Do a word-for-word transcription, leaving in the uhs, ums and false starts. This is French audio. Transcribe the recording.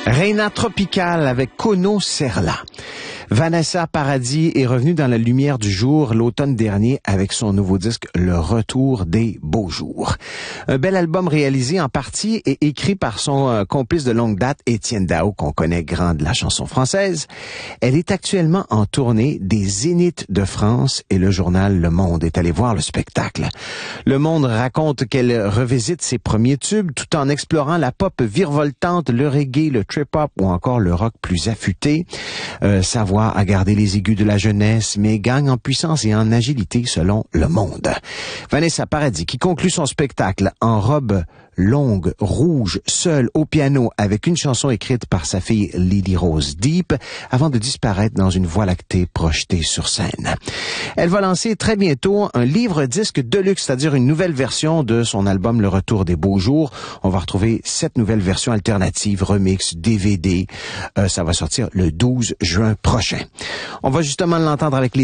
Reina Tropical avec Kono Serla. Vanessa Paradis est revenue dans la lumière du jour l'automne dernier avec son nouveau disque Le Retour des Beaux Jours. Un bel album réalisé en partie et écrit par son euh, complice de longue date, Étienne Dao, qu'on connaît grand de la chanson française. Elle est actuellement en tournée des Zéniths de France et le journal Le Monde est allé voir le spectacle. Le Monde raconte qu'elle revisite ses premiers tubes tout en explorant la pop virevoltante, le reggae, le trip-hop ou encore le rock plus affûté. Euh, sa voix à garder les aigus de la jeunesse, mais gagne en puissance et en agilité selon Le Monde. Vanessa Paradis, qui conclut son spectacle en robe longue, rouge, seule au piano, avec une chanson écrite par sa fille Lily Rose Deep, avant de disparaître dans une voie lactée projetée sur scène. Elle va lancer très bientôt un livre-disque de luxe, c'est-à-dire une nouvelle version de son album Le Retour des Beaux Jours. On va retrouver sept nouvelles versions alternatives, remix, D V D. Euh, ça va sortir le douze juin prochain. On va justement l'entendre avec les